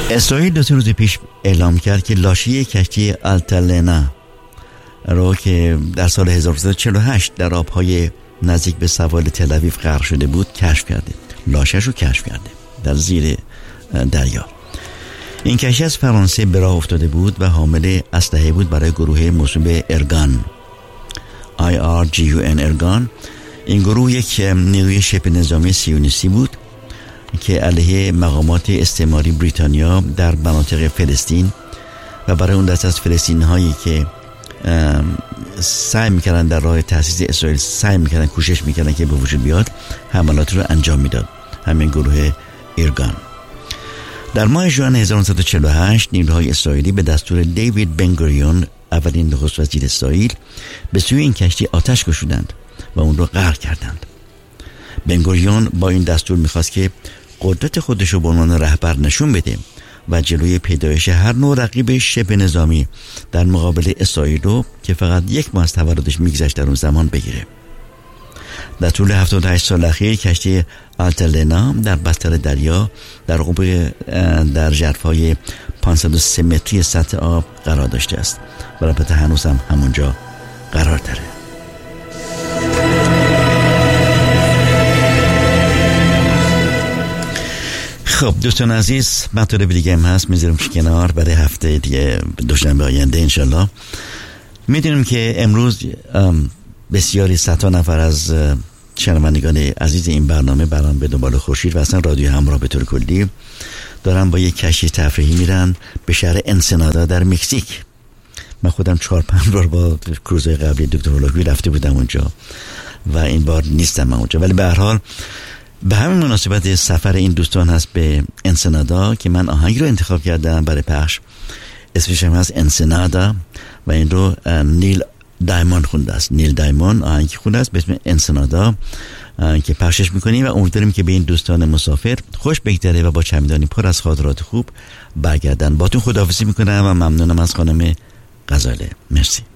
اسرائیل 2 روز پیش اعلام کرد که لاشه کشتی آلتالنا را که در سال 1948 در آبهای نزدیک به سواحل تل‌آویو غرق شده بود کشف کرده. لاشه‌اش رو کشف کرده در زیر دریا. این کشتی از فرانسه به راه افتاده بود و حامل اسلحه بود برای گروه موسوم به ارگان IRGUN ارگان. این گروه یک نیروی شبه نظامی صهیونیستی بود که علیه مقامات استعماری بریتانیا در مناطق فلسطین و برای اون دست از فلسطینی‌هایی که سعی میکردن در راه تأسیس اسرائیل کوشش میکردن که به وجود بیاد حملات رو انجام میداد. همین گروه ارگان در ماه ژوئن 1948 نیروهای اسرائیلی به دستور دیوید بنگوریون اولین نخست وزیر اسرائیل به سوی این کشتی آتش گشودند و اون رو غرق کردند. بنگوریون با این دستور میخواست که قدرت خودش رو به عنوان رهبر نشون بده و جلوی پیدایش هر نوع رقیب شبه نظامی در مقابل اسرائیل رو که فقط 1 ماه از تولدش میگذشت در اون زمان بگیره. در طول 78 سال اخیر کشتی آلتالنا در بستر دریا در ژرفای 503 متری سطح آب قرار داشته است و البته هنوز هم همونجا قرار داره. خب دوستان عزیز، مطالب دیگه هم هست میذارم کنار برای هفته دیگه دوشنبه آینده انشالله. میدونیم که امروز بسیاری صدها نفر از شنوندگان عزیز این برنامه به دنبال خورشید و اصلا رادیو همراه به طور کلی دارن با یک کشتی تفریحی میرن به شهر انسنادا در مکزیک. من خودم 4-5 بار با کروزهای قبلی دکتر هولاکویی رفته بودم اونجا و این بار نیستم اونجا، ولی به هر حال به همین مناسبت سفر این دوستان هست به انسنادا که من آهنگی رو انتخاب کردم برای پخش. اسمش هم هست انسنادا و این رو نیل دایموند خونده است. نیل دایموند آهنگی خونده است به اسم انسنادا که پخشش میکنیم و امیدواریم که به این دوستان مسافر خوش بگذره و با چمدانی پر از خاطرات خوب برگردن. باتون خداحافظی میکنم و ممنونم از خانم غزاله. مرسی.